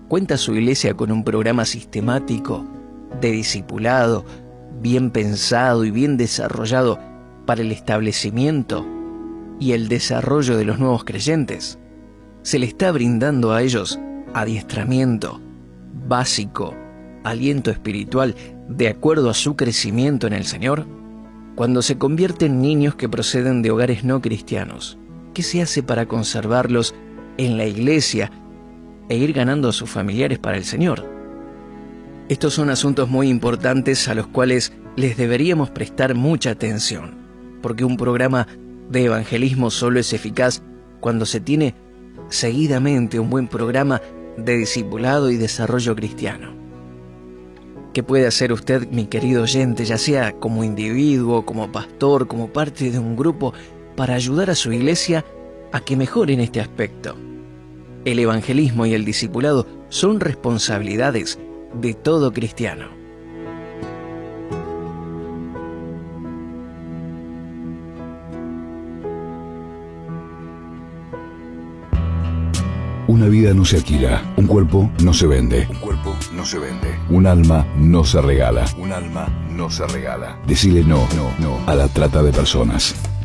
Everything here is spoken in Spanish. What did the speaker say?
¿Cuenta su iglesia con un programa sistemático de discipulado, bien pensado y bien desarrollado para el establecimiento y el desarrollo de los nuevos creyentes? ¿Se le está brindando a ellos adiestramiento básico, aliento espiritual de acuerdo a su crecimiento en el Señor? Cuando se convierten niños que proceden de hogares no cristianos, ¿qué se hace para conservarlos en la iglesia e ir ganando a sus familiares para el Señor? Estos son asuntos muy importantes a los cuales les deberíamos prestar mucha atención, porque un programa de evangelismo solo es eficaz cuando se tiene seguidamente un buen programa de discipulado y desarrollo cristiano. ¿Qué puede hacer usted, mi querido oyente, ya sea como individuo, como pastor, como parte de un grupo, para ayudar a su iglesia a que mejore en este aspecto? El evangelismo y el discipulado son responsabilidades de todo cristiano. Una vida no se alquila, un cuerpo no se vende. Un cuerpo no se vende. Un alma no se regala. Un alma no se regala. Decile no a la trata de personas.